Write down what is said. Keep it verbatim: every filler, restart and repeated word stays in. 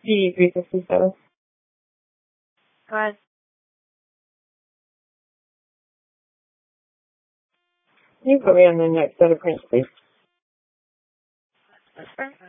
G three fifty-seven. Go ahead. Can you put me on the next set of prints, please? That's right.